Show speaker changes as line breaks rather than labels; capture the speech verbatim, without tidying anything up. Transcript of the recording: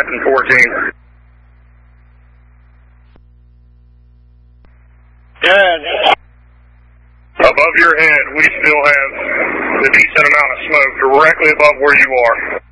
Captain fourteen.
Good.
Above your head, we still have a decent amount of smoke directly above where you are.